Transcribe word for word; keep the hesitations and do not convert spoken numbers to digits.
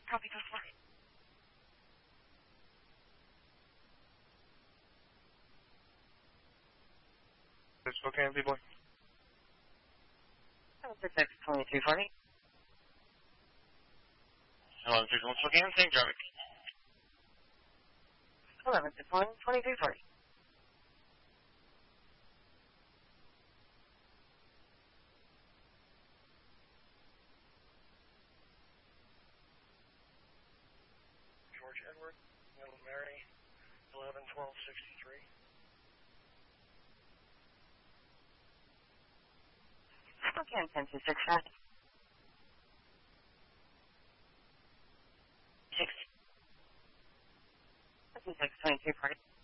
Copy the flight. Spokane, people. six X twenty-two forty. Hello, six one Spokane, same traffic. eleven six one, twenty-two forty. George Edward, Middle Mary, eleven twelve sixty-three. Spokane ten two six five. six. six twenty-two forty.